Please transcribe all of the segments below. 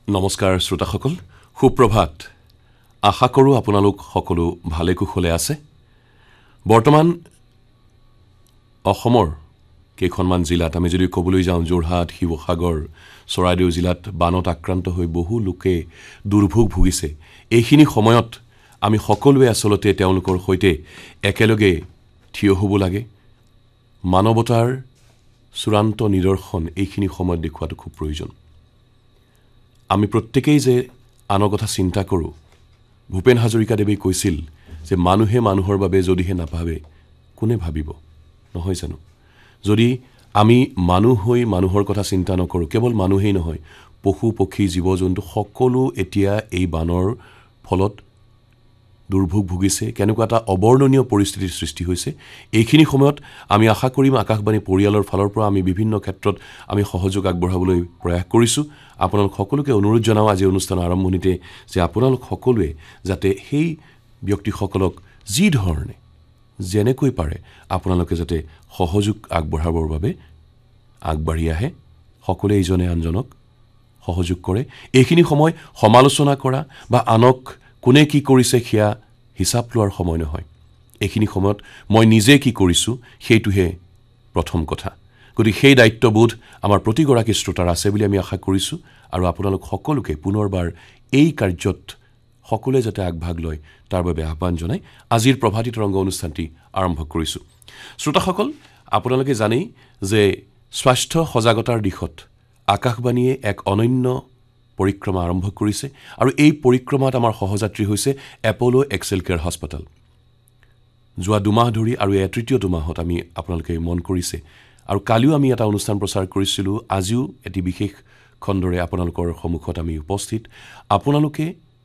নমস্কাৰ শ্ৰোতাসকল, সুপ্ৰভাত। আশা কৰোঁ আপোনালোক সকলো ভালে কুশলে আছে। বৰ্তমান অসমৰ কেইখনমান জিলাত আমি যদি ক'বলৈ যাওঁ, যোৰহাট, শিৱসাগৰ, চৰাইদেউ জিলাত বানত আক্ৰান্ত হৈ বহু লোকে দুৰ্ভোগ ভুগিছে। এইখিনি সময়ত আমি সকলোৱে আচলতে তেওঁলোকৰ সৈতে একেলগে থিয় হ'ব লাগে। মানৱতাৰ চূড়ান্ত নিদৰ্শন এইখিনি সময়ত দেখুৱাটো খুব প্ৰয়োজন। আমি প্ৰত্যেকেই যে আনৰ কথা চিন্তা কৰোঁ। ভূপেন হাজৰিকাদেৱে কৈছিল যে মানুহে মানুহৰ বাবে যদিহে নাভাবে কোনে ভাবিব, নহয় জানো? যদি আমি মানুহ হৈ মানুহৰ কথা চিন্তা নকৰোঁ, কেৱল মানুহেই নহয়, পশু পক্ষী জীৱ জন্তু সকলো এতিয়া এই বানৰ ফলত দুৰ্ভোগ ভুগিছে। কেনেকুৱা এটা অবৰ্ণনীয় পৰিস্থিতিৰ সৃষ্টি হৈছে। এইখিনি সময়ত আমি আশা কৰিম আকাশবাণী পৰিয়ালৰ ফালৰ পৰা আমি বিভিন্ন ক্ষেত্ৰত আমি সহযোগ আগবঢ়াবলৈ প্ৰয়াস কৰিছোঁ। আপোনালোক সকলোকে অনুৰোধ জনাওঁ আজি অনুষ্ঠানৰ আৰম্ভণিতে যে আপোনালোক সকলোৱে যাতে সেই ব্যক্তিসকলক যি ধৰণে যেনেকৈ পাৰে আপোনালোকে যাতে সহযোগ আগবঢ়াবৰ বাবে আগবাঢ়ি আহে, সকলোৱে ইজনে আনজনক সহযোগ কৰে। এইখিনি সময় সমালোচনা কৰা বা আনক কোনে কি কৰিছে সেয়া হিচাপ লোৱাৰ সময় নহয়। এইখিনি সময়ত মই নিজে কি কৰিছোঁ সেইটোহে প্ৰথম কথা। গতিকে সেই দায়িত্ববোধ আমাৰ প্ৰতিগৰাকী শ্ৰোতাৰ আছে বুলি আমি আশা কৰিছোঁ আৰু আপোনালোক সকলোকে পুনৰবাৰ এই কাৰ্যত সকলোৱে যাতে আগভাগ লয় তাৰ বাবে আহ্বান জনাই আজিৰ প্ৰভাতী তৰংগ অনুষ্ঠানটি আৰম্ভ কৰিছোঁ। শ্ৰোতাসকল, আপোনালোকে জানেই যে স্বাস্থ্য সজাগতাৰ দিশত আকাশবাণীয়ে এক অনন্য পৰিক্ৰমা আৰম্ভ কৰিছে আৰু এই পৰিক্ৰমাত আমাৰ সহযাত্ৰী হৈছে এপ'ল' এক্সেল কেয়াৰ হাস্পাতাল। যোৱা দুমাহ ধৰি আৰু তৃতীয় দুমাহত আমি আপোনালোকে মন কৰিছে আৰু কালিও আমি এটা অনুষ্ঠান প্ৰচাৰ কৰিছিলোঁ। আজিও এটি বিশেষ খণ্ডৰে আপোনালোকৰ সন্মুখত আমি উপস্থিত। আপোনালোকে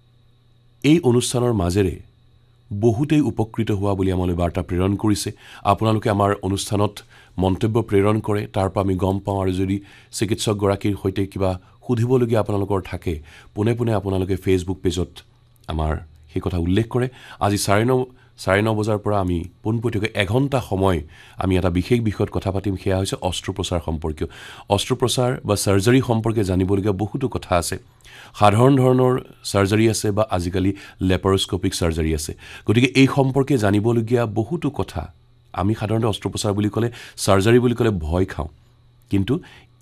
এই অনুষ্ঠানৰ মাজেৰে বহুতেই উপকৃত হোৱা বুলি আমালৈ বাৰ্তা প্ৰেৰণ কৰিছে। আপোনালোকে আমাৰ অনুষ্ঠানত মন্তব্য প্ৰেৰণ কৰে, তাৰ পৰা আমি গম পাওঁ। আৰু যদি চিকিৎসকগৰাকীৰ সৈতে কিবা সুধিবলগীয়া আপোনালোকৰ থাকে, পোনে পোনে আপোনালোকে ফেচবুক পেজত আমাৰ সেই কথা উল্লেখ কৰে। আজি 9:30 বজাৰ পৰা আমি পোনপটীয়াকৈ এঘণ্টা সময় আমি এটা বিশেষ বিষয়ত কথা পাতিম। সেয়া হৈছে অস্ত্ৰোপচাৰ সম্পৰ্কীয়। অস্ত্ৰোপচাৰ বা চাৰ্জাৰী সম্পৰ্কে জানিবলগীয়া বহুতো কথা আছে। সাধাৰণ ধৰণৰ চাৰ্জাৰী আছে বা আজিকালি লেপাৰস্কোপিক চাৰ্জাৰী আছে। গতিকে এই সম্পৰ্কে জানিবলগীয়া বহুতো কথা। আমি সাধাৰণতে অস্ত্ৰোপচাৰ বুলি ক'লে, চাৰ্জাৰী বুলি ক'লে ভয় খাওঁ, কিন্তু